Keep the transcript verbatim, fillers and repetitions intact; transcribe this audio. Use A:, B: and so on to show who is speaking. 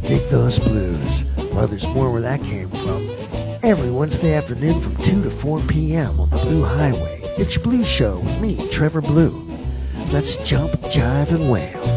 A: Dig those blues. Well, there's more where that came from. Every Wednesday afternoon from two to four p.m. on the Blue Highway. It's your Blues Show with me, Trevor Blue. Let's jump, jive, and wail.